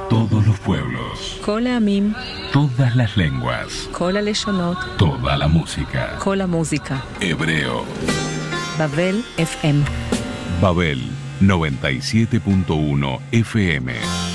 Todos los pueblos. Kol Amim. Todas las lenguas. Kol Aleshonot. Toda la música. Kol Música. Hebreo. Babel FM. Babel 97.1 FM.